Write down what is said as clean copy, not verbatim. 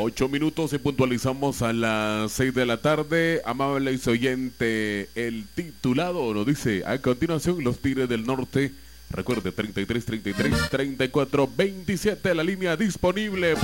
8 minutos y puntualizamos a las 6 de la tarde. Amable y oyente, el titulado nos dice a continuación: los Tigres del Norte. Recuerde, 33, 33, 34, 27, la línea disponible.